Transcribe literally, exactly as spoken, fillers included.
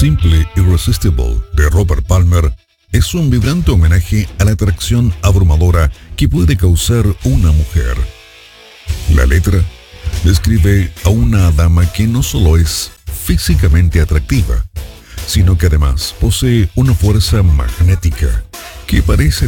Simply Irresistible de Robert Palmer es un vibrante homenaje a la atracción abrumadora que puede causar una mujer. La letra describe a una dama que no solo es físicamente atractiva, sino que además posee una fuerza magnética que parece